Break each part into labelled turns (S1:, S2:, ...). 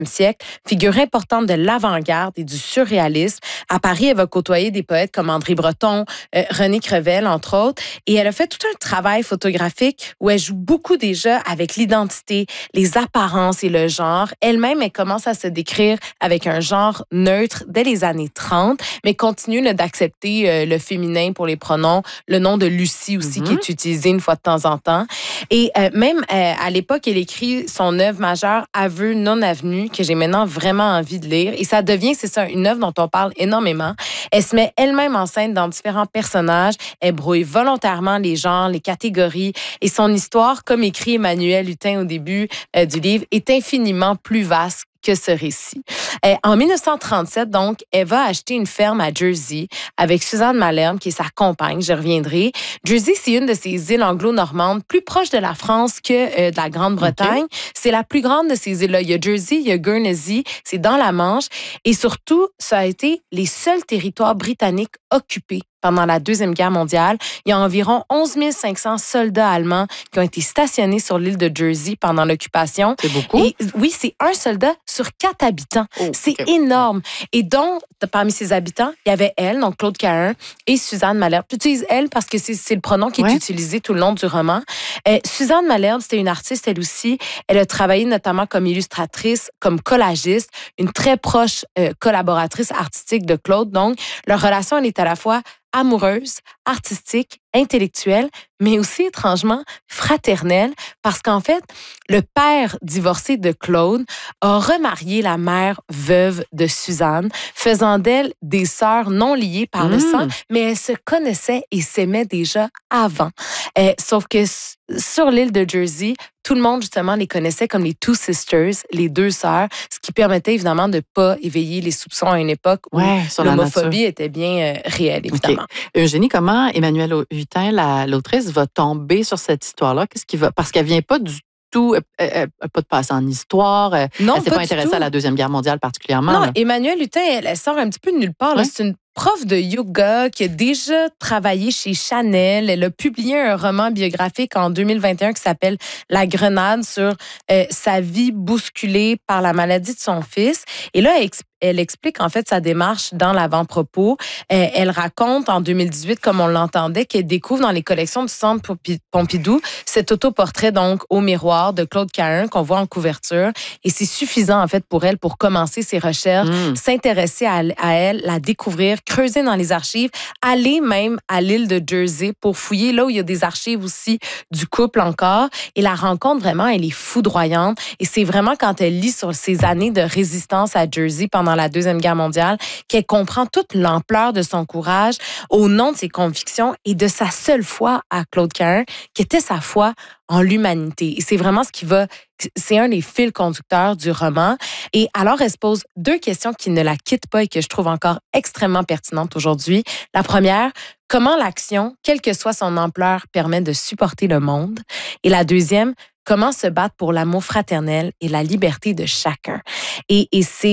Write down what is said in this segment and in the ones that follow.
S1: siècle, figure importante de l'avant-garde et du surréalisme. À Paris, elle va côtoyer des poètes comme André Breton, René Crevel, entre autres. Et elle a fait tout un travail photographique où elle joue beaucoup déjà avec l'identité, les apparences et le genre. Elle-même, elle commence à se décrire avec un genre neutre dès les années 30, mais continue d'accepter le féminin pour les pronoms, le nom de Lucie aussi qui est utilisé une fois de temps en temps. Et même à l'époque, elle écrit son œuvre majeure, Aveux non avenus, que j'ai maintenant vraiment envie de lire. Et ça devient, c'est ça, une œuvre dont on parle énormément. Elle se met elle-même en scène dans différents personnages. Elle brouille volontairement les genres, les catégories. Et son histoire, comme écrit Emmanuel Hutin au début du livre, est infiniment plus vaste que ce récit. En 1937, donc, elle va acheter une ferme à Jersey avec Suzanne Malherbe, qui est sa compagne, je reviendrai. Jersey, c'est une de ces îles anglo-normandes plus proches de la France que de la Grande-Bretagne. Okay. C'est la plus grande de ces îles-là. Il y a Jersey, il y a Guernsey, c'est dans la Manche. Et surtout, ça a été les seuls territoires britanniques occupés pendant la Deuxième Guerre mondiale. Il y a environ 11 500 soldats allemands qui ont été stationnés sur l'île de Jersey pendant l'occupation.
S2: C'est beaucoup?
S1: Et oui, c'est un soldat sur 4 habitants. C'est énorme. Et donc, parmi ces habitants, il y avait elle, donc Claude Cahun, et Suzanne Malherbe. J'utilise elle parce que c'est le pronom qui est utilisé tout le long du roman. Suzanne Malherbe, c'était une artiste, elle aussi. Elle a travaillé notamment comme illustratrice, comme collagiste, une très proche collaboratrice artistique de Claude. Donc, leur relation, elle est à la fois amoureuse, artistique, intellectuelle, mais aussi étrangement fraternelle, parce qu'en fait, le père divorcé de Claude a remarié la mère veuve de Suzanne, faisant d'elle des sœurs non liées par le sang, mais elles se connaissaient et s'aimaient déjà avant. Sauf que sur l'île de Jersey, tout le monde, justement, les connaissait comme les Two Sisters, les deux sœurs, ce qui permettait évidemment de ne pas éveiller les soupçons à une époque où l'homophobie était bien réelle, évidemment.
S2: Okay. Eugénie, comment Emmanuel Hutin, l'autrice, va tomber sur cette histoire-là? Parce qu'elle ne vient pas du tout, elle n'a pas de passé en histoire.
S1: Non,
S2: elle ne s'est pas intéressée à la Deuxième Guerre mondiale particulièrement.
S1: Non, Emmanuel Hutin, elle sort un petit peu de nulle part. Ouais. C'est une prof de yoga qui a déjà travaillé chez Chanel. Elle a publié un roman biographique en 2021 qui s'appelle La Grenade sur sa vie bousculée par la maladie de son fils. Et là, elle explique en fait sa démarche dans l'avant-propos. Elle raconte en 2018, comme on l'entendait, qu'elle découvre dans les collections du Centre Pompidou cet autoportrait donc au miroir de Claude Cahun qu'on voit en couverture. Et c'est suffisant en fait pour elle pour commencer ses recherches, s'intéresser à elle, la découvrir, creuser dans les archives, aller même à l'île de Jersey pour fouiller là où il y a des archives aussi du couple encore. Et la rencontre vraiment, elle est foudroyante. Et c'est vraiment quand elle lit sur ces années de résistance à Jersey pendant la Deuxième Guerre mondiale qu'elle comprend toute l'ampleur de son courage au nom de ses convictions et de sa seule foi à Claude Cahun, qui était sa foi en l'humanité. Et c'est vraiment c'est un des fils conducteurs du roman. Et alors, elle se pose 2 questions qui ne la quittent pas et que je trouve encore extrêmement pertinentes aujourd'hui. La première, comment l'action, quelle que soit son ampleur, permet de supporter le monde? Et la deuxième, comment se battre pour l'amour fraternel et la liberté de chacun. Et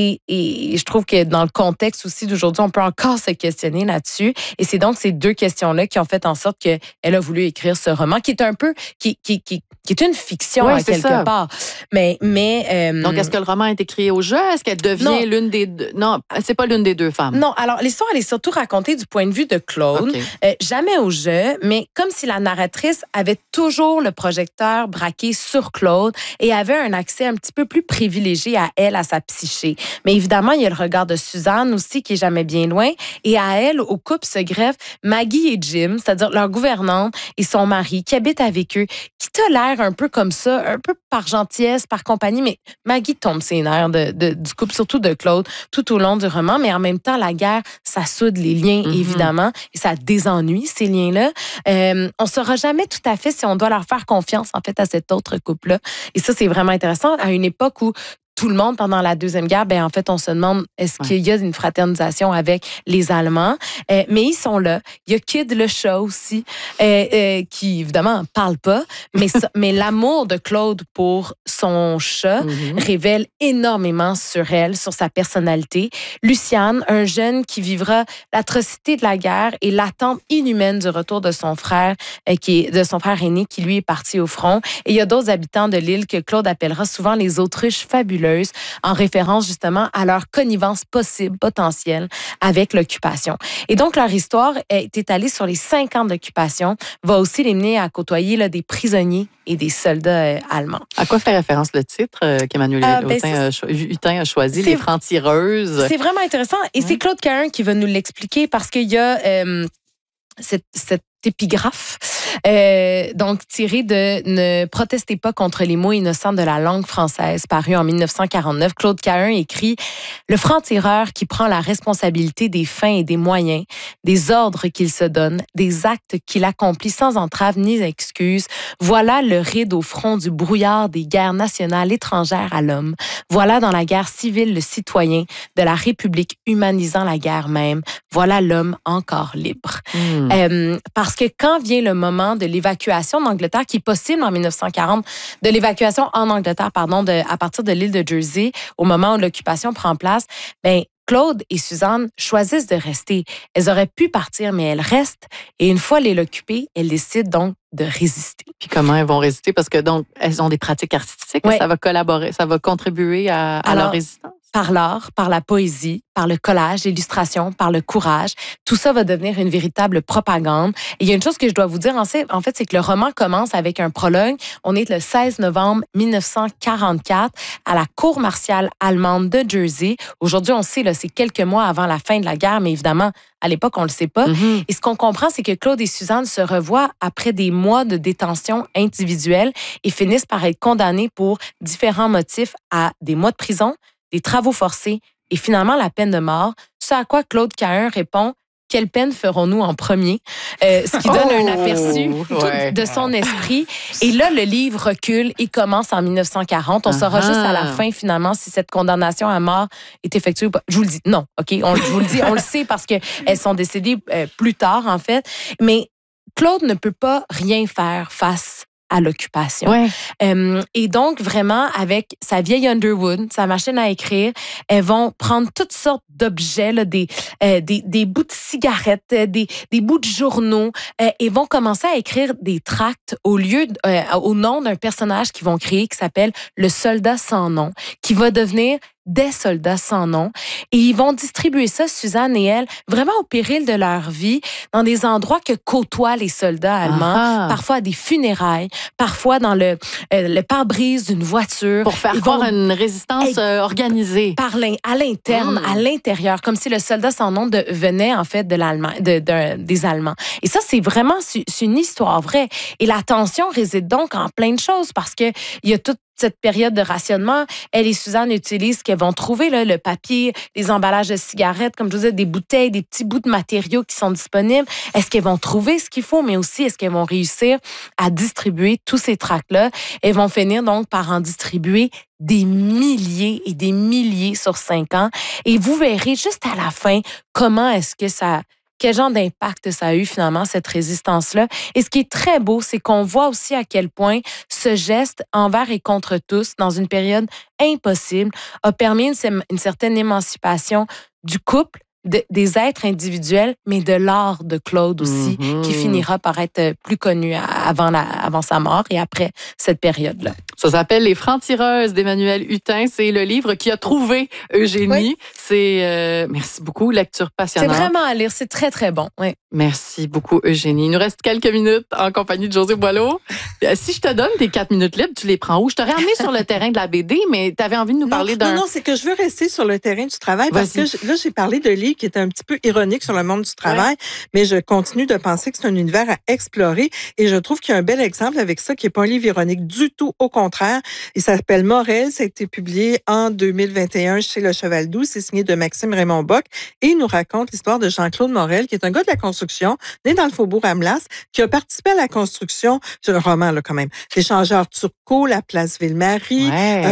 S1: je trouve que dans le contexte aussi d'aujourd'hui, on peut encore se questionner là-dessus. Et c'est donc ces 2 questions-là qui ont fait en sorte qu'elle a voulu écrire ce roman, qui est un peu, qui est une fiction à quelque part. Mais
S2: donc, est-ce que le roman est écrit au jeu? Est-ce qu'elle devient l'une des deux? Non, c'est pas l'une des 2 femmes.
S1: Non, alors l'histoire, elle est surtout racontée du point de vue de Claude. Okay. Jamais au jeu, mais comme si la narratrice avait toujours le projecteur braqué sur Claude et avait un accès un petit peu plus privilégié à elle, à sa psyché. Mais évidemment, il y a le regard de Suzanne aussi qui est jamais bien loin. Et à elle, au couple se greffent Maggie et Jim, c'est-à-dire leur gouvernante et son mari qui habitent avec eux, qui tolèrent un peu comme ça, un peu par gentillesse, par compagnie. Mais Maggie tombe ses nerfs du couple, surtout de Claude, tout au long du roman. Mais en même temps, la guerre, ça soude les liens, évidemment, et ça désennuie, ces liens-là. On ne saura jamais tout à fait si on doit leur faire confiance, en fait, à cet autre couple-là. Et ça, c'est vraiment intéressant à une époque où tout le monde, pendant la Deuxième Guerre, en fait, on se demande est-ce qu'il y a une fraternisation avec les Allemands. Mais ils sont là. Il y a Kid le chat aussi, qui, évidemment, parle pas. Mais l'amour de Claude pour son chat révèle énormément sur elle, sur sa personnalité. Luciane, un jeune qui vivra l'atrocité de la guerre et l'attente inhumaine du retour de son frère, de son frère aîné, qui, lui, est parti au front. Et il y a d'autres habitants de l'île que Claude appellera souvent les autruches fabuleuses. frauduleuse, en référence justement à leur connivence potentielle avec l'occupation. Et donc, leur histoire est étalée sur les 5 ans d'occupation, va aussi les mener à côtoyer là, des prisonniers et des soldats allemands.
S2: À quoi fait référence le titre qu'Emmanuel Hutin a choisi, Les Francs-Tireuses? C'est
S1: vraiment intéressant. Et c'est Claude Cahun qui va nous l'expliquer parce qu'il y a cette épigraphe, donc tirée de Ne protestez pas contre les mots innocents de la langue française, paru en 1949. Claude Cahun écrit « Le franc-tireur qui prend la responsabilité des fins et des moyens, des ordres qu'il se donne, des actes qu'il accomplit sans entrave ni excuse, voilà le ride au front du brouillard des guerres nationales étrangères à l'homme. Voilà dans la guerre civile le citoyen de la République humanisant la guerre même. Voilà l'homme encore libre. » Parce que quand vient le moment de l'évacuation d'Angleterre, qui est possible en 1940, de l'évacuation en Angleterre, à partir de l'île de Jersey, au moment où l'occupation prend place, ben Claude et Suzanne choisissent de rester. Elles auraient pu partir, mais elles restent. Et une fois l'île occupée, elles décident donc de résister.
S2: Puis comment elles vont résister? Parce que donc elles ont des pratiques artistiques, ça va collaborer, ça va contribuer à leur résistance.
S1: Par l'art, par la poésie, par le collage, l'illustration, par le courage. Tout ça va devenir une véritable propagande. Et il y a une chose que je dois vous dire, en fait, c'est que le roman commence avec un prologue. On est le 16 novembre 1944 à la cour martiale allemande de Jersey. Aujourd'hui, on sait, là, c'est quelques mois avant la fin de la guerre, mais évidemment, à l'époque, on ne le sait pas. Et ce qu'on comprend, c'est que Claude et Suzanne se revoient après des mois de détention individuelle et finissent par être condamnés pour différents motifs à des mois de prison, des travaux forcés et finalement la peine de mort. Ce à quoi Claude Cahun répond « Quelle peine ferons-nous en premier? » Ce qui donne un aperçu de son esprit. Et là, le livre recule et commence en 1940. On saura juste à la fin, finalement, si cette condamnation à mort est effectuée ou pas. Je vous le dis, non. OK? Je vous le dis, on le sait parce qu'elles sont décédées plus tard, en fait. Mais Claude ne peut pas rien faire face à l'occupation. Et donc, vraiment, avec sa vieille Underwood, sa machine à écrire, elles vont prendre toutes sortes d'objets, là, des bouts de cigarettes, des bouts de journaux, et vont commencer à écrire des tracts au nom d'un personnage qu'ils vont créer qui s'appelle le soldat sans nom, qui va devenir des soldats sans nom. Et ils vont distribuer ça, Suzanne et elle, vraiment au péril de leur vie, dans des endroits que côtoient les soldats allemands, parfois à des funérailles, parfois dans le pare-brise d'une voiture.
S2: Pour faire croire à une résistance organisée.
S1: À l'interne, à l'intérieur, comme si le soldat sans nom venait en fait des Allemands. Et ça, c'est vraiment c'est une histoire vraie. Et la tension réside donc en plein de choses parce que il y a toute cette période de rationnement. Elle et Suzanne utilisent ce qu'elles vont trouver, là, le papier, les emballages de cigarettes, comme je vous disais, des bouteilles, des petits bouts de matériaux qui sont disponibles. Est-ce qu'elles vont trouver ce qu'il faut, mais aussi est-ce qu'elles vont réussir à distribuer tous ces tracts-là? Elles vont finir donc par en distribuer des milliers et des milliers sur 5 ans. Et vous verrez juste à la fin comment est-ce que quel genre d'impact ça a eu finalement, cette résistance-là. Et ce qui est très beau, c'est qu'on voit aussi à quel point ce geste envers et contre tous, dans une période impossible, a permis une certaine émancipation du couple, des êtres individuels, mais de l'art de Claude aussi, qui finira par être plus connu avant sa mort et après cette période-là.
S2: Ça s'appelle Les Francs-Tireuses d'Emmanuel Hutin. C'est le livre qui a trouvé Eugénie. Merci beaucoup, lecture passionnante.
S1: C'est vraiment à lire, c'est très, très bon. Oui.
S2: Merci beaucoup, Eugénie. Il nous reste quelques minutes en compagnie de José Boileau. Si je te donne tes 4 minutes libres, tu les prends où? Je t'aurais amené sur le terrain de la BD, mais tu avais envie de nous parler d'un...
S3: Non, c'est que je veux rester sur le terrain du travail parce que là, j'ai parlé de livres qui étaient un petit peu ironiques sur le monde du travail, mais je continue de penser que c'est un univers à explorer et je trouve qu'il y a un bel exemple avec ça qui n'est pas un livre ironique du tout, au contraire. Il s'appelle Morel, ça a été publié en 2021 chez Le Cheval Doux, c'est signé de Maxime Raymond Bock et il nous raconte l'histoire de Jean-Claude Morel, qui est un gars de la construction, né dans le faubourg Amelas, qui a participé à la construction, c'est un roman là quand même, l'échangeur Turcot, la place Ville-Marie,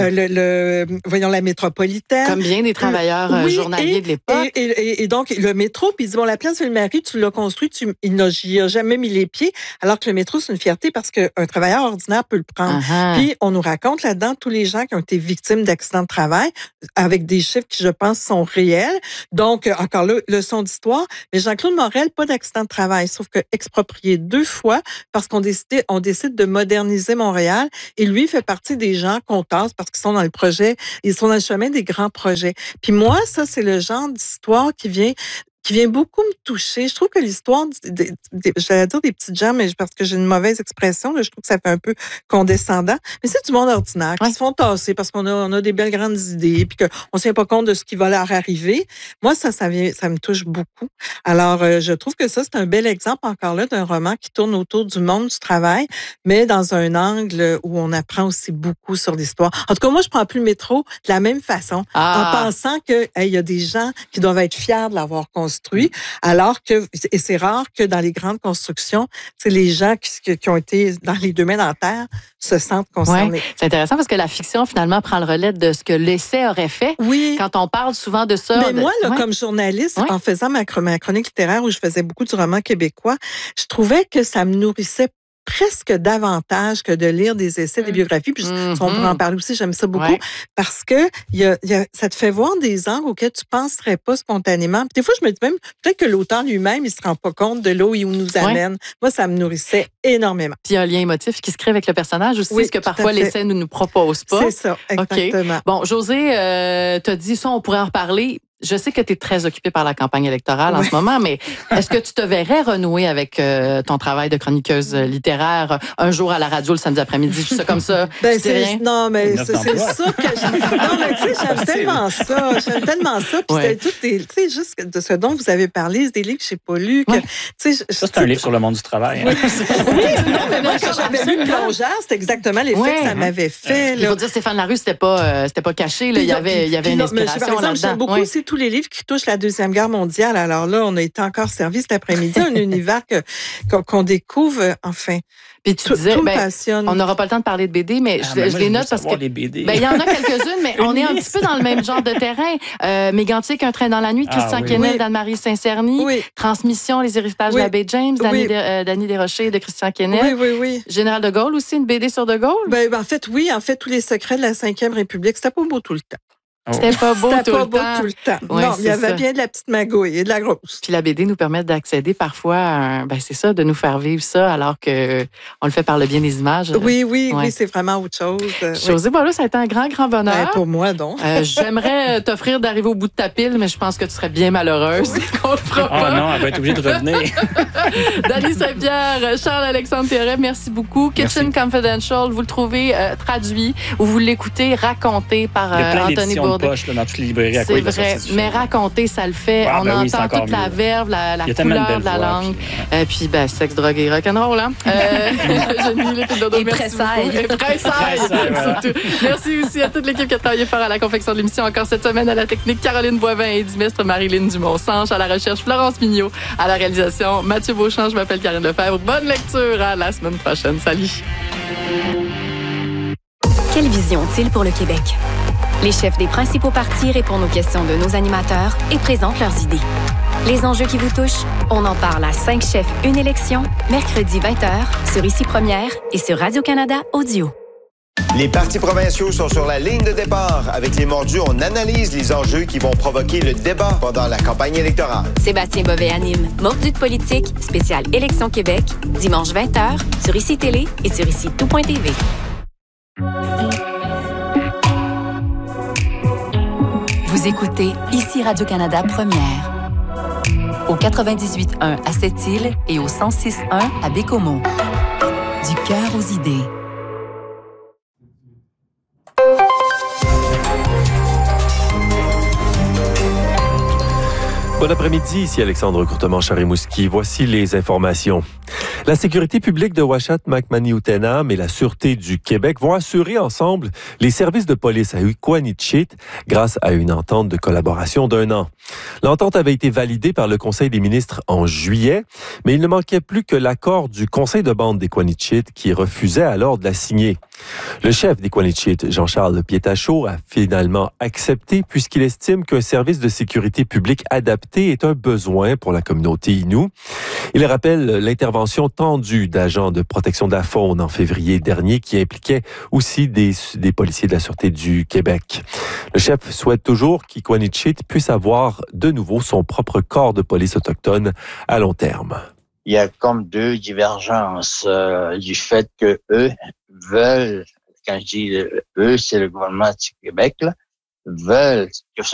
S3: la métropolitaine.
S2: Comme bien des travailleurs journaliers de l'époque.
S3: Et donc, le métro, puis il dit, bon, la place Ville-Marie, tu l'as construit, il n'a jamais mis les pieds, alors que le métro, c'est une fierté parce qu'un travailleur ordinaire peut le prendre. Puis, on nous raconte là-dedans tous les gens qui ont été victimes d'accidents de travail avec des chiffres qui, je pense, sont réels. Donc, encore là, leçon d'histoire. Mais Jean-Claude Morel, pas d'accident de travail, sauf que exproprié 2 fois parce qu'on décide de moderniser Montréal. Et lui fait partie des gens qu'on tasse parce qu'ils sont dans le projet, ils sont dans le chemin des grands projets. Puis moi, ça, c'est le genre d'histoire qui vient beaucoup me toucher. Je trouve que l'histoire, j'allais dire des petites gens, mais parce que j'ai une mauvaise expression, là, je trouve que ça fait un peu condescendant. Mais c'est du monde ordinaire qui se font tasser parce qu'on a des belles grandes idées puis qu'on ne se tient pas compte de ce qui va leur arriver. Moi, ça me touche beaucoup. Alors, je trouve que ça, c'est un bel exemple encore là d'un roman qui tourne autour du monde du travail, mais dans un angle où on apprend aussi beaucoup sur l'histoire. En tout cas, moi, je prends plus le métro de la même façon, en pensant que il y a des gens qui doivent être fiers de l'avoir construit. Alors que, et c'est rare que dans les grandes constructions, c'est les gens qui ont été dans les 2 mains dans la terre se sentent concernés.
S2: Ouais, c'est intéressant parce que la fiction, finalement, prend le relais de ce que l'essai aurait fait.
S3: Oui.
S2: Quand on parle souvent de ça.
S3: Mais moi, là, comme journaliste, en faisant ma chronique littéraire où je faisais beaucoup du roman québécois, je trouvais que ça me nourrissait presque davantage que de lire des essais, des biographies. Puis on pourrait en parler aussi, j'aime ça beaucoup, parce que ça te fait voir des angles auxquels tu ne penserais pas spontanément. Puis des fois, je me dis même, peut-être que l'auteur lui-même, il ne se rend pas compte de là où il nous amène. Moi, ça me nourrissait énormément.
S2: Puis il y a un lien émotif qui se crée avec le personnage aussi, ce que parfois l'essai ne nous propose pas.
S3: C'est ça, exactement.
S2: Okay. Bon, Josée, t'as dit ça, on pourrait en reparler. Je sais que tu es très occupée par la campagne électorale en ce moment, mais est-ce que tu te verrais renouer avec ton travail de chroniqueuse littéraire un jour à la radio le samedi après-midi? Je dis ça comme ça.
S3: Non, mais c'est ça que non, mais tu sais, j'aime tellement ça. J'aime tellement ça. Puis tu sais, juste de ce dont vous avez parlé, c'est des livres que je n'ai pas lus.
S4: Ça, c'est un livre sur le monde du travail.
S3: Oui, non, mais moi, quand j'avais lu Plongeur, c'était exactement l'effet que ça m'avait fait.
S2: Il faut dire, Stéphane Larue, c'était pas caché. Là. Il y avait une inspiration là-dedans.
S3: J'aime beaucoup aussi tous les livres qui touchent la Deuxième Guerre mondiale. Alors là, on a été encore servi cet après-midi, un univers qu'on découvre, enfin.
S2: Puis tu disais,
S3: tout me passionne.
S2: On n'aura pas le temps de parler de BD, mais je les note parce que il y en a quelques-unes, mais on est un petit peu dans le même genre de terrain. Mégantic, Un train dans la nuit, de Christian Quesnel, d'Anne-Marie Saint-Cerny. Transmission, Les héritages de l'abbé James, d'Annie Desrochers, de Christian Quesnel.
S3: Oui.
S2: Général de Gaulle aussi, une BD sur de Gaulle?
S3: En fait, tous les secrets de la Ve République, c'était pas beau tout le temps.
S2: C'était pas beau tout le temps.
S3: Non, il y avait bien de la petite magouille et de la grosse.
S2: Puis la BD nous permet d'accéder parfois à c'est ça, de nous faire vivre ça alors que on le fait par le bien des images.
S3: Oui, c'est vraiment autre chose.
S2: Josée Boileau, ça a été un grand bonheur.
S3: Pour moi, donc.
S2: J'aimerais t'offrir d'arriver au bout de ta pile, mais je pense que tu serais bien malheureuse qu'on le fera pas.
S4: Oh non, elle va être obligée de revenir.
S2: Dany Saint-Pierre, Charles-Alexandre Théoret, merci beaucoup. Kitchen Confidential, vous le trouvez traduit ou vous l'écoutez raconté par Anthony Bourdain.
S4: Poche, là, dans toutes les librairies.
S2: C'est vrai, mais raconter, ça le fait. On entend toute la verve, la couleur de la langue. Puis, sexe, drogue et rock'n'roll. Hein? Et
S1: pressaille.
S2: Surtout. Merci aussi à toute l'équipe qui a travaillé fort à la confection de l'émission. Encore cette semaine, à la technique, Caroline Boivin et Dimestre Marilyn Dumont-Sanche. À la recherche, Florence Mignot. À la réalisation, Mathieu Beauchamp. Je m'appelle Karine Lefebvre. Bonne lecture. À la semaine prochaine. Salut.
S5: Quelle vision ont-ils pour le Québec? Les chefs des principaux partis répondent aux questions de nos animateurs et présentent leurs idées. Les enjeux qui vous touchent, on en parle à 5 chefs, une élection, mercredi 20h, sur Ici Première et sur Radio-Canada Audio.
S6: Les partis provinciaux sont sur la ligne de départ. Avec les mordus, on analyse les enjeux qui vont provoquer le débat pendant la campagne électorale.
S5: Sébastien Bovet anime Mordus de politique, spécial Élection Québec, dimanche 20h, sur Ici Télé et sur ICI-tout.tv.
S7: Vous écoutez Ici Radio-Canada Première. Au 98.1 à Sept-Îles et au 106.1 à Bécomo. Du cœur aux idées.
S8: Bon après-midi, ici Alexandre Courtement-Charimouski. Voici les informations. La sécurité publique de Ouachita-Macmani-Utenam et la Sûreté du Québec vont assurer ensemble les services de police à Uquanichit grâce à une entente de collaboration d'1 an. L'entente avait été validée par le Conseil des ministres en juillet, mais il ne manquait plus que l'accord du Conseil de bande d'Uquanichit qui refusait alors de la signer. Le chef des Iqaluit, Jean-Charles Pietachot, a finalement accepté puisqu'il estime qu'un service de sécurité publique adapté est un besoin pour la communauté Innu. Il rappelle l'intervention tendue d'agents de protection de la faune en février dernier qui impliquait aussi des policiers de la Sûreté du Québec. Le chef souhaite toujours qu'Iqaluit puisse avoir de nouveau son propre corps de police autochtone à long terme.
S9: Il y a comme deux divergences du fait que eux veulent, quand je dis eux, c'est le gouvernement du Québec, là, veulent que ce